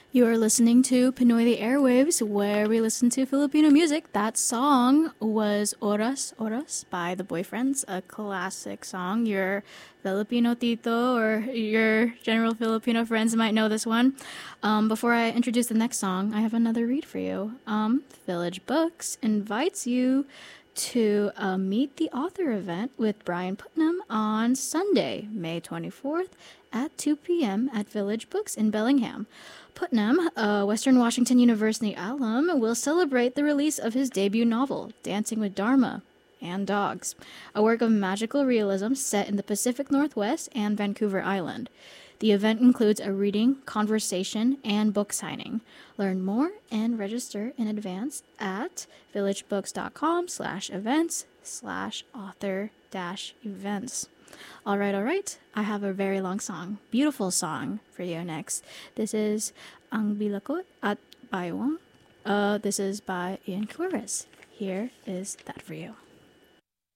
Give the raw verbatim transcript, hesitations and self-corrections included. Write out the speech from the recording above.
You are listening to Pinoy the Airwaves, where we listen to Filipino music. That song was Oras Oras by The Boyfriends, a classic song. Your Filipino tito or your general Filipino friends might know this one. Um, before I introduce the next song, I have another read for you. Um, Village Books invites you to a Meet the Author event with Brian Putnam on Sunday, May twenty-fourth at two p.m. at Village Books in Bellingham. Putnam, a Western Washington University alum, will celebrate the release of his debut novel, Dancing with Dharma and Dogs, a work of magical realism set in the Pacific Northwest and Vancouver Island. The event includes a reading, conversation, and book signing. Learn more and register in advance at villagebooks.com slash events slash author dash events. All right, all right. I have a very long song, beautiful song for you next. This is Ang Bilakot at Baywang. Uh, this is by Ian Curris. Here is that for you.